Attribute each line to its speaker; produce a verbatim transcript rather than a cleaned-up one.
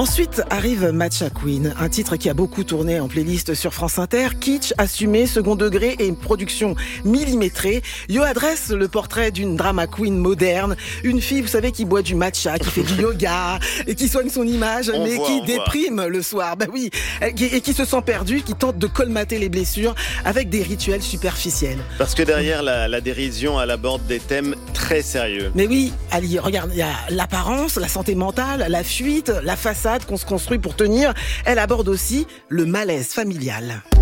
Speaker 1: Ensuite arrive Matcha Queen, un titre qui a beaucoup tourné en playlist sur France Inter. Kitsch, assumé, second degré et une production millimétrée. Yo adresse le portrait d'une drama queen moderne. Une fille, vous savez, qui boit du matcha, qui fait du yoga et qui soigne son image,
Speaker 2: on
Speaker 1: mais
Speaker 2: voit,
Speaker 1: qui
Speaker 2: on
Speaker 1: déprime
Speaker 2: voit.
Speaker 1: le soir. Ben oui, et qui se sent perdue, qui tente de colmater les blessures avec des rituels superficiels.
Speaker 2: Parce que derrière la, la dérision, elle aborde des thèmes très sérieux.
Speaker 1: Mais oui, Ali, regarde, il y a l'apparence, la santé mentale, la fuite, la façade qu'on se construit pour tenir. Elle aborde aussi le malaise familial.